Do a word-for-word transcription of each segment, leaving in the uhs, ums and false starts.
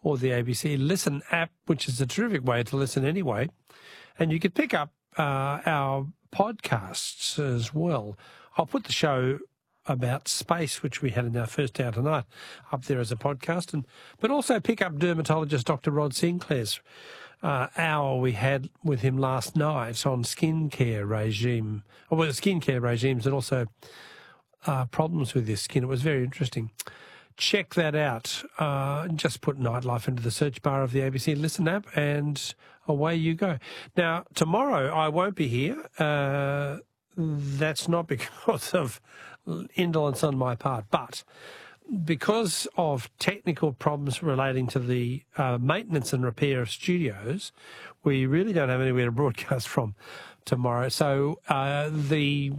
or the A B C Listen app, which is a terrific way to listen anyway. And you could pick up uh, our podcasts as well. I'll put the show about space, which we had in our first hour tonight, up there as a podcast, and but also pick up dermatologist Doctor Rod Sinclair's uh, hour we had with him last night on skincare regime, or well, skincare regimes, and also uh, problems with your skin. It was very interesting. Check that out. Uh, just put Nightlife into the search bar of the A B C Listen app, and away you go. Now, tomorrow I won't be here. Uh, that's not because of indolence on my part, but because of technical problems relating to the uh, maintenance and repair of studios, we really don't have anywhere to broadcast from tomorrow. So uh, the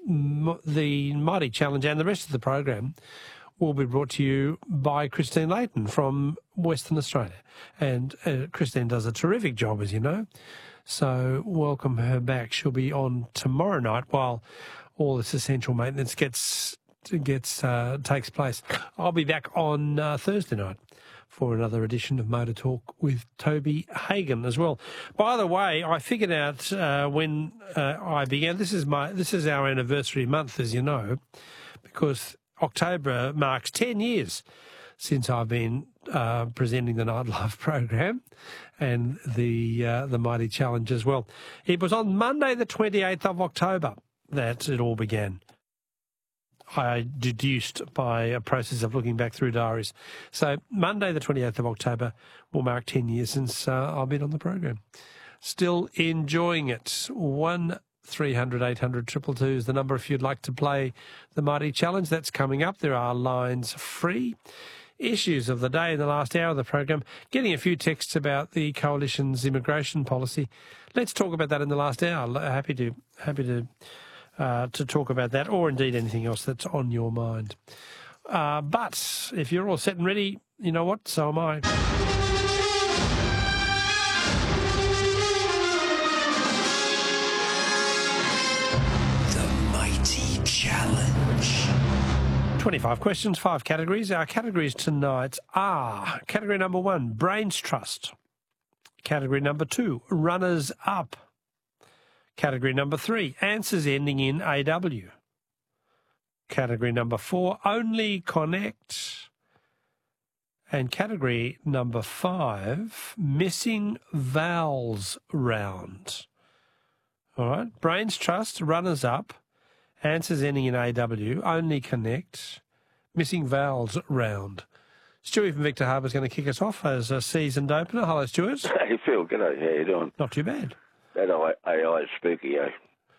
the Mighty Challenge and the rest of the program will be brought to you by Christine Layton from Western Australia. And uh, Christine does a terrific job, as you know. So welcome her back. She'll be on tomorrow night while all this essential maintenance gets gets uh, takes place. I'll be back on uh, Thursday night for another edition of Motor Talk with Toby Hagan as well. By the way, I figured out uh, when uh, I began. This is my this is our anniversary month, as you know, because October marks ten years since I've been uh, presenting the Nightlife program and the uh, the Mighty Challenge as well. It was on Monday the twenty-eighth of October that it all began. I deduced by a process of looking back through diaries. So Monday the twenty-eighth of October will mark ten years since uh, I've been on the program. Still enjoying it. One three hundred eight hundred two two two is the number if you'd like to play the Mighty Challenge. That's coming up. There are lines free. Issues of the day in the last hour of the program. Getting a few texts about the Coalition's immigration policy. Let's talk about that in the last hour. Happy to happy to uh, to talk about that, or indeed anything else that's on your mind. Uh, but if you're all set and ready, you know what? So am I. Challenge. twenty-five questions, five categories. Our categories tonight are category number one, Brains Trust. Category number two, Runners Up. Category number three, answers ending in A W. Category number four, Only Connect. And category number five, Missing Vowels Round. All right, Brains Trust, Runners Up. Answers ending in A W, Only Connect, Missing Vowels Round. Stewie from Victor Harbour is going to kick us off as a seasoned opener. Hello, Stuart. Hey, Phil. G'day. How you doing? Not too bad. That A I is spooky, eh?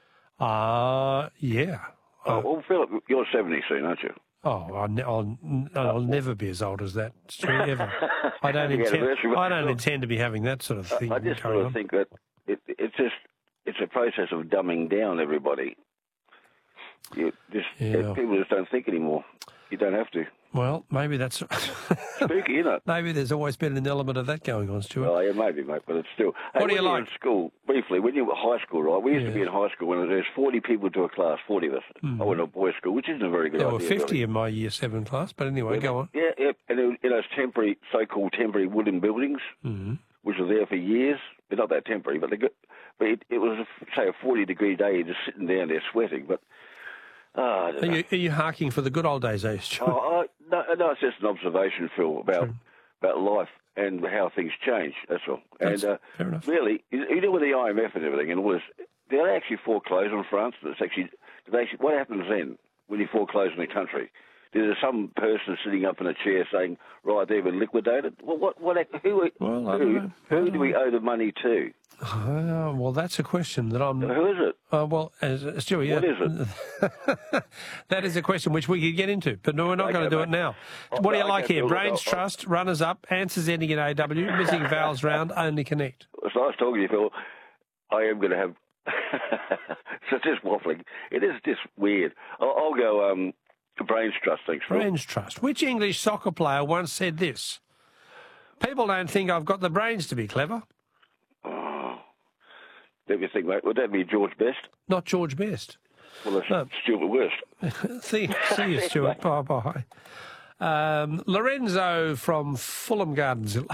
Uh, yeah. Oh, uh, well, Philip, you're seventy soon, aren't you? Oh, I'll, ne- I'll, I'll never be as old as that, Stewie, ever. I don't, intend, I don't intend to be having that sort of thing. I just sort of on. think that it, it's just it's a process of dumbing down everybody. You just yeah. People just don't think anymore. You don't have to. Well, maybe that's spooky, isn't it? Maybe there's always been an element of that going on, Stuart. Oh, yeah, maybe, mate, but it's still. What hey, do you when like? You were in school, briefly, when you were high school, right? We used yeah. to be in high school when there's forty people to a class, forty of us. Mm. I went to a boys' school, which isn't a very good there idea. There were fifty really. in my year seven class, but anyway, yeah, go on. Yeah, yeah, and it, you know, it's temporary, so-called temporary wooden buildings, mm. which were there for years. They're not that temporary, but they got, but it, it was, say, a forty-degree day, you're just sitting down there sweating, but... Uh, are, you, are you harking for the good old days, eh, Stuart? Oh, I, no, no, it's just an observation, Phil, about True. about life and how things change, that's all. That's and uh, fair enough. Really, you, you know, with the I M F and everything and all this, did they actually foreclose on France? That's actually, they actually, what happens then when you foreclose on a country? There's some person sitting up in a chair saying, right, they've been liquidated? Well, what, what, who, well, I who, don't who know. do we owe the money to? Uh, well, that's a question that I'm... Who is it? Uh, well, as, uh, Stuart, yeah. What is it? That is a question which we could get into, but no, we're not okay, going to do mate. it now. Oh, what do you no, like here? Brains oh, Trust, Runners Up, Answers ending in A W, Missing Vowels Round, Only Connect. It's nice talking to you, Phil. I am going to have... so it's just waffling. It is just weird. I'll, I'll go... Um, Brains Trust, thanks, Phil. Brains Trust. Which English soccer player once said this? People don't think I've got the brains to be clever. Oh, let me think, mate. Would that be George Best? Not George Best. Well, that's no. Stuart West. see, see you, Stuart. Bye-bye. Um, Lorenzo from Fulham Gardens.